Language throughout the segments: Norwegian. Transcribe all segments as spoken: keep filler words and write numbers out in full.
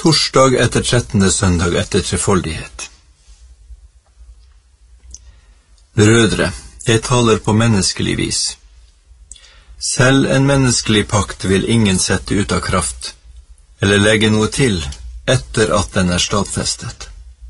Torsdag etter trettende søndag etter trefoldighet. Brødre, jeg taler på menneskelig vis. Selv en menneskelig pakt vil ingen sette ut av kraft, eller legge noe til etter at den er stadfestet.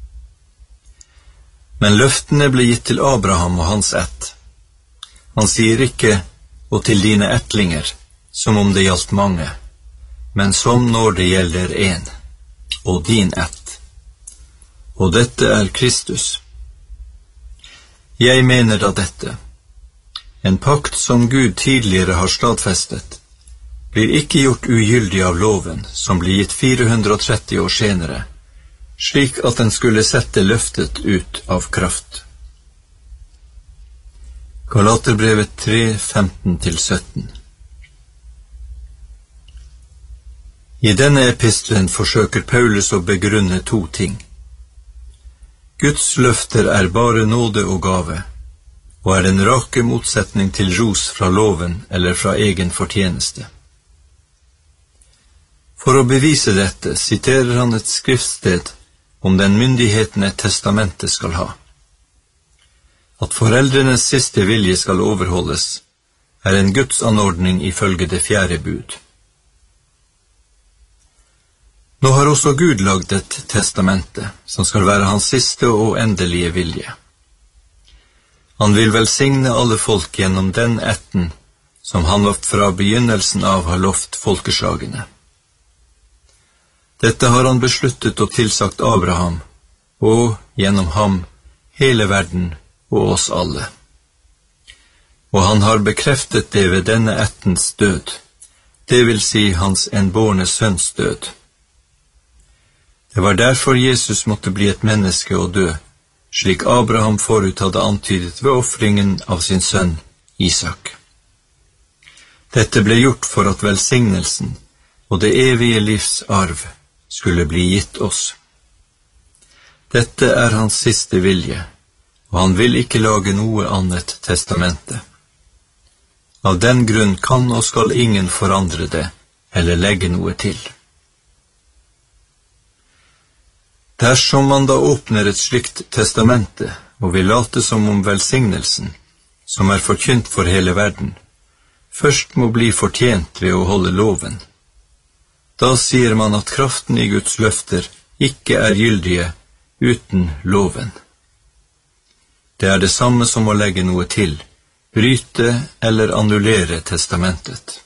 Men løftene ble gitt til Abraham og hans ett. Han sier ikke, og til dine ettlinger, som om det gjaldt mange, men som når det gjelder en, og din ett. Og dette er Kristus. Jeg mener da dette. En pakt som Gud tidligere har stadfestet, blir ikke gjort ugyldig av loven, som blir gitt fire hundre og tretti år senere, slik at den skulle sette løftet ut av kraft. Galaterbrevet tre, femten til sytten. I denne epistelen forsøker Paulus å begrunne to ting. Guds løfter er bare nåde og gave, og er den rake motsetning til ros fra loven eller fra egen fortjeneste. For å bevise dette siterer han et skriftsted om den myndigheten et testamente skal ha. At foreldrenes siste vilje skal overholdes, er en Guds anordning ifølge det fjerde bud. Nå har også Gud lagd et testamente, som skal være hans siste og endelige vilje. Han vil velsigne alle folk gjennom den ætten som han fra begynnelsen av har lovt folkeslagene. Dette har han besluttet og tilsagt Abraham, og gjennom ham hele verden og oss alle. Og han har bekreftet det ved denne ættens død, det vil si hans enbårne sønns død. Det var derfor Jesus måtte bli et menneske og dø, slik Abraham forut hadde antydet ved offringen av sin sønn Isak. Dette ble gjort for at velsignelsen og det evige livs arv skulle bli gitt oss. Dette er hans siste vilje, og han vil ikke lage noe annet testamente. Av den grunn kan og skal ingen forandre det, eller legge noe til. Dersom man da åpner et slikt testamente, og vil late som om velsignelsen, som er forkynt for hele verden, først må bli fortjent ved å holde loven, da sier man at kraften i Guds løfter ikke er gyldige uten loven. Det er det samme som å legge noe til, bryte eller annullere testamentet.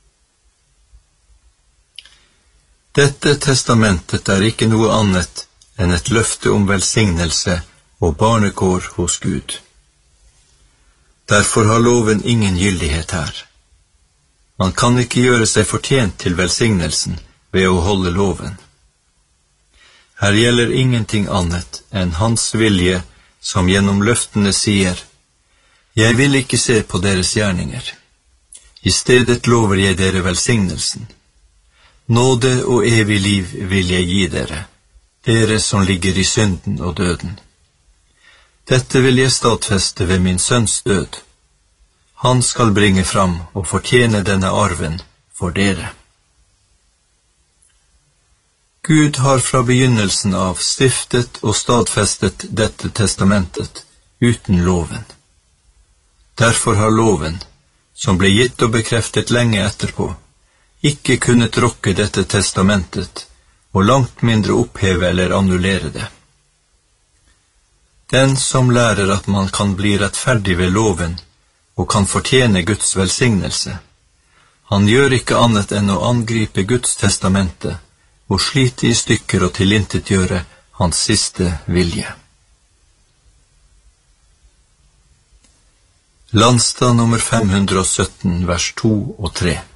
Dette testamentet er ikke noe annet enn et løfte om velsignelse og barnekår hos Gud. Derfor har loven ingen gyldighet her. Man kan ikke gjøre seg fortjent til velsignelsen ved å holde loven. Her gjelder ingenting annet enn hans vilje, som gjennom løftene sier, «Jeg vil ikke se på deres gjerninger. I stedet lover jeg dere velsignelsen. Nåde og evig liv vil jeg gi dere, dere som ligger i synden og døden. Dette vil jeg stadfeste ved min sønns død. Han skal bringe fram og fortjene denne arven for dere.» Gud har fra begynnelsen av stiftet og stadfestet dette testamentet uten loven. Derfor har loven, som ble gitt og bekreftet lenge etterpå, ikke kunnet rokke dette testamentet, og langt mindre oppheve eller annullere det. Den som lærer at man kan bli rettferdig ved loven, og kan fortjene Guds velsignelse, han gjør ikke annet enn å angripe Guds testamente, og slite i stykker og tilintetgjøre hans siste vilje. Landstad nummer fem hundre og sytten, vers to og tre.